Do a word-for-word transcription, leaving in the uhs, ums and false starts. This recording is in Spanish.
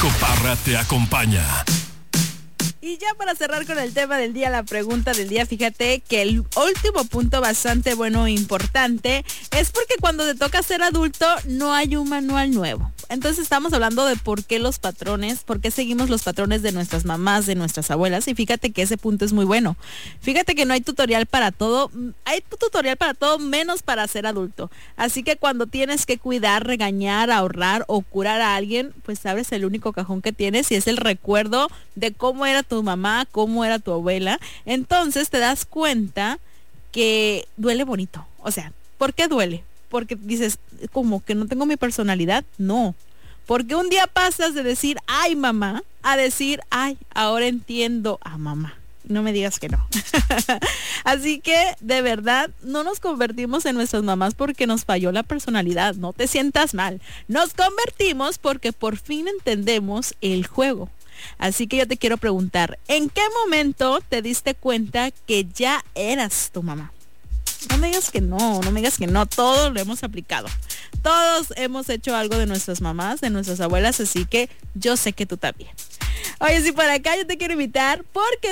Alejo Parra te acompaña. Y ya para cerrar con el tema del día, la pregunta del día, fíjate que el último punto bastante bueno e importante es porque cuando te toca ser adulto no hay un manual nuevo. Entonces estamos hablando de por qué los patrones, por qué seguimos los patrones de nuestras mamás, de nuestras abuelas, y fíjate que ese punto es muy bueno. Fíjate que no hay tutorial para todo, hay tutorial para todo menos para ser adulto. Así que cuando tienes que cuidar, regañar, ahorrar o curar a alguien, pues abres el único cajón que tienes y es el recuerdo de cómo era tu mamá, cómo era tu abuela. Entonces te das cuenta que duele bonito. O sea, ¿por qué duele? Porque dices, como que no tengo mi personalidad. No, porque un día pasas de decir, ay mamá, a decir, ay, ahora entiendo a mamá. No me digas que no. Así que, de verdad, no nos convertimos en nuestras mamás porque nos falló la personalidad. No te sientas mal. Nos convertimos porque por fin entendemos el juego. Así que yo te quiero preguntar, ¿en qué momento te diste cuenta que ya eras tu mamá? No me digas que no, no me digas que no, todos lo hemos aplicado. Todos hemos hecho algo de nuestras mamás, de nuestras abuelas, así que yo sé que tú también. Oye, si por acá yo te quiero invitar porque